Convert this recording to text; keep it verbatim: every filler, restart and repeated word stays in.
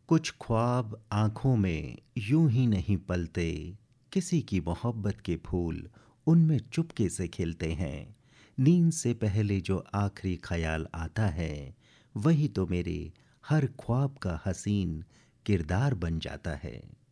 कुछ ख्वाब आंखों में यूं ही नहीं पलते, किसी की मोहब्बत के फूल उनमें चुपके से खिलते हैं। नींद से पहले जो आखिरी ख्याल आता है, वही तो मेरे हर ख्वाब का हसीन किरदार बन जाता है।